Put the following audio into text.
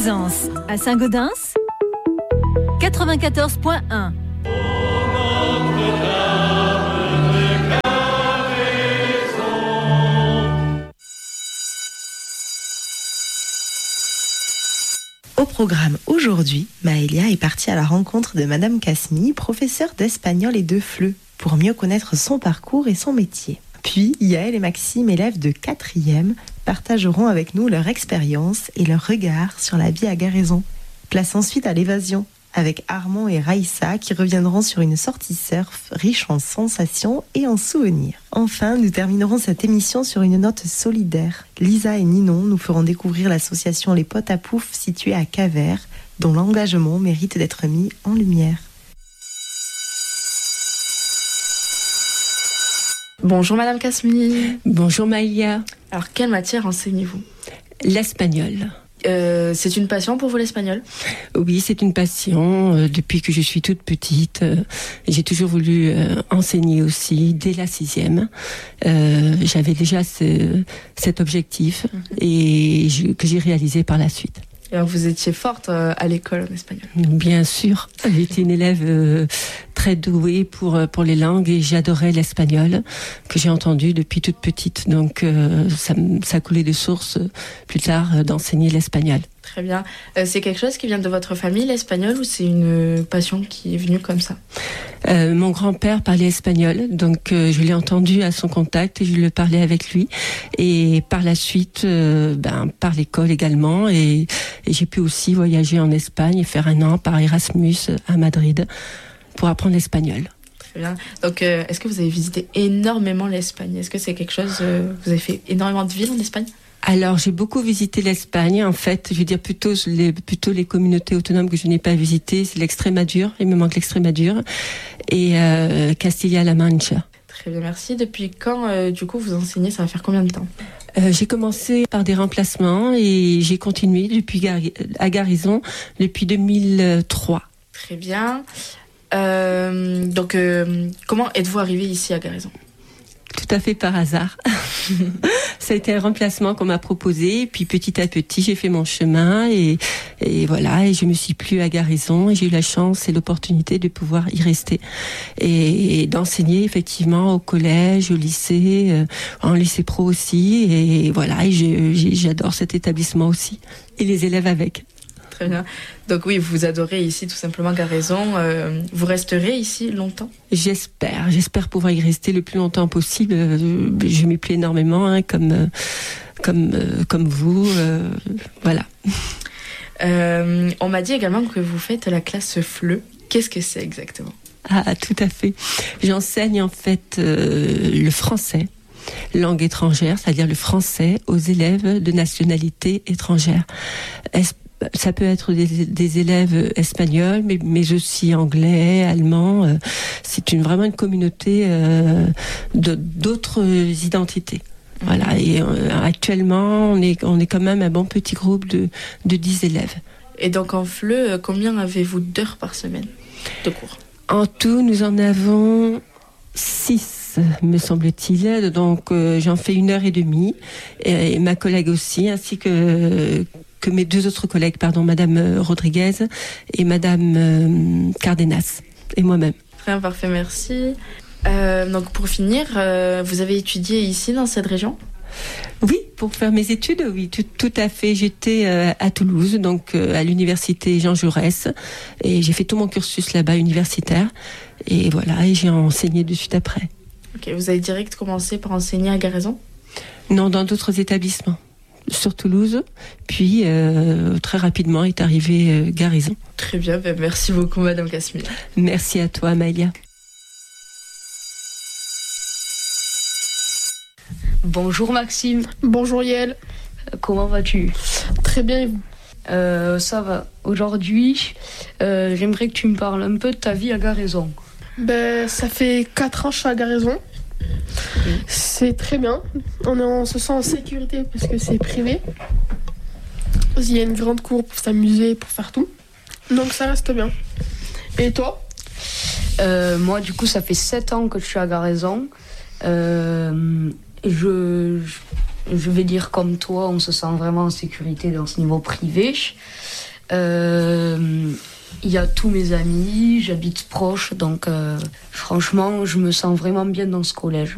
Plaisance. À Saint-Gaudens, 94.1. Au programme aujourd'hui, Maëlia est partie à la rencontre de Madame Casmi, professeure d'espagnol et de FLE, pour mieux connaître son parcours et son métier. Puis, Yael et Maxime, élèves de 4e, partageront avec nous leur expérience et leur regard sur la vie à Garaison. Place ensuite à l'évasion, avec Armand et Raïssa qui reviendront sur une sortie surf riche en sensations et en souvenirs. Enfin, nous terminerons cette émission sur une note solidaire. Lisa et Ninon nous feront découvrir l'association Les Potes à Pouf située à Cavers, dont l'engagement mérite d'être mis en lumière. Bonjour Madame Casmi. Bonjour Maïlia. Alors quelle matière enseignez-vous ? L'espagnol. C'est une passion pour vous l'espagnol ? Oui, c'est une passion. Depuis que je suis toute petite, j'ai toujours voulu enseigner aussi dès la 6e. J'avais déjà cet objectif et que j'ai réalisé par la suite. Et alors vous étiez forte à l'école en espagnol ? Bien sûr, j'étais une élève très douée pour les langues et j'adorais l'espagnol que j'ai entendu depuis toute petite. Donc ça coulait de source plus tard d'enseigner l'espagnol. Très bien. C'est quelque chose qui vient de votre famille, l'espagnol, ou c'est une passion qui est venue comme ça ? Mon grand-père parlait espagnol, donc je l'ai entendu à son contact et je le parlais avec lui. Et par la suite, par l'école également. Et j'ai pu aussi voyager en Espagne et faire 1 an par Erasmus à Madrid pour apprendre l'espagnol. Très bien. Donc, est-ce que vous avez visité énormément l'Espagne ? Est-ce que c'est quelque chose... vous avez fait énormément de villes en Espagne ? Alors, j'ai beaucoup visité l'Espagne. En fait, je veux dire plutôt les communautés autonomes que je n'ai pas visitées. C'est l'Extrémadure, il me manque l'Extrémadure, et Castilla-La Mancha. Très bien, merci. Depuis quand, du coup, vous enseignez ? Ça va faire combien de temps ? J'ai commencé par des remplacements et j'ai continué à Garaison depuis 2003. Très bien. Donc, comment êtes-vous arrivé ici à Garaison ? Tout à fait par hasard. Ça a été un remplacement qu'on m'a proposé. Et puis petit à petit, j'ai fait mon chemin et voilà. Et je me suis plu à Garaison et j'ai eu la chance et l'opportunité de pouvoir y rester et d'enseigner effectivement au collège, au lycée, en lycée pro aussi. Et voilà. Et j'adore cet établissement aussi et les élèves avec. Très bien. Donc oui, vous adorez ici tout simplement Garaison. Vous resterez ici longtemps ? J'espère pouvoir y rester le plus longtemps possible. Je m'y plais énormément, comme vous. Voilà. On m'a dit également que vous faites la classe FLE. Qu'est-ce que c'est exactement ? Ah, tout à fait. J'enseigne en fait le français, langue étrangère, c'est-à-dire le français aux élèves de nationalité étrangère. Ça peut être des élèves espagnols, mais aussi anglais, allemands. C'est vraiment une communauté d'autres identités. Voilà. Et actuellement, on est quand même un bon petit groupe de 10 élèves. Et donc en FLE, combien avez-vous d'heures par semaine de cours ? En tout, nous en avons 6, me semble-t-il. Donc j'en fais 1h30. Et ma collègue aussi, ainsi que mes 2 autres collègues, Madame Rodriguez et Madame Cardenas, et moi-même. Très bien, parfait, merci. Donc pour finir, vous avez étudié ici, dans cette région ? Oui, pour faire mes études, oui, tout à fait. J'étais à Toulouse, donc à l'université Jean Jaurès, et j'ai fait tout mon cursus là-bas universitaire, et voilà, et j'ai enseigné de suite après. Ok, vous avez direct commencé par enseigner à Garaison ? Non, dans d'autres établissements. Sur Toulouse, puis très rapidement est arrivé Garaison. Très bien, merci beaucoup Madame Casmi. Merci à toi Maëlia. Bonjour Maxime. Bonjour Yael. Comment vas-tu ? Très bien et vous ? Ça va. Aujourd'hui, j'aimerais que tu me parles un peu de ta vie à Garaison. Ça fait 4 ans que je suis à Garaison. C'est très bien. On se sent en sécurité parce que c'est privé. Il y a une grande cour pour s'amuser, pour faire tout. Donc ça reste bien. Et toi ? Moi, du coup, ça fait 7 ans que je suis à Garaison. Je vais dire comme toi, on se sent vraiment en sécurité dans ce niveau privé. Il y a tous mes amis, j'habite proche, donc franchement, je me sens vraiment bien dans ce collège.